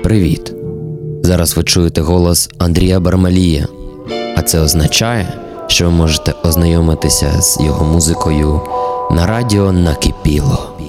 Привіт! Зараз ви чуєте голос Андрія Бармалія, а це означає, що ви можете ознайомитися з його музикою на радіо «Накипіло».